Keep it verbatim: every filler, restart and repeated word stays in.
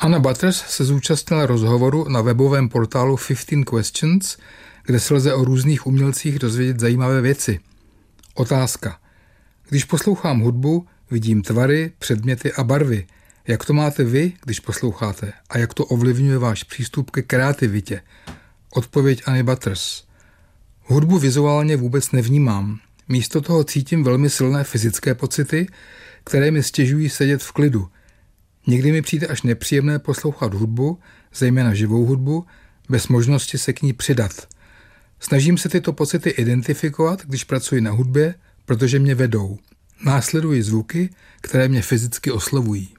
Anna Butters se zúčastnila rozhovoru na webovém portálu fifteen questions, kde se lze o různých umělcích dozvědět zajímavé věci. Otázka. Když poslouchám hudbu, vidím tvary, předměty a barvy. Jak to máte vy, když posloucháte? A jak to ovlivňuje váš přístup ke kreativitě? Odpověď Anny Butters. Hudbu vizuálně vůbec nevnímám. Místo toho cítím velmi silné fyzické pocity, které mi stěžují sedět v klidu. Někdy mi přijde až nepříjemné poslouchat hudbu, zejména živou hudbu, bez možnosti se k ní přidat. Snažím se tyto pocity identifikovat, když pracuji na hudbě, protože mě vedou. Následuji zvuky, které mě fyzicky oslovují.